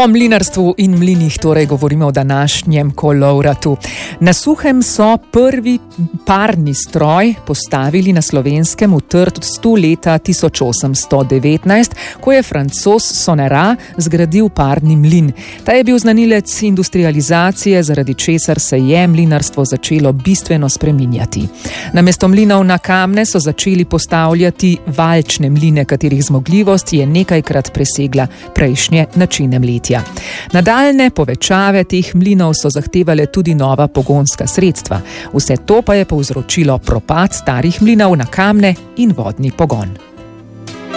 O mlinarstvu in mlinih torej govorimo v današnjem kolovratu. Na Suhem so prvi parni stroj postavili na Slovenskem v Trstu leta 1819, ko je Francoz Sonnerat zgradil parni mlin. Ta je bil znanilec industrializacije, zaradi česar se je mlinarstvo začelo bistveno spreminjati. Namesto mlinov na kamne so začeli postavljati valčne mline, katerih zmogljivost je nekajkrat presegla prejšnje načine mletja. Nadaljne povečave teh mlinov so zahtevale tudi nova pogonska sredstva. Vse to pa je povzročilo propad starih mlinov na kamne in vodni pogon.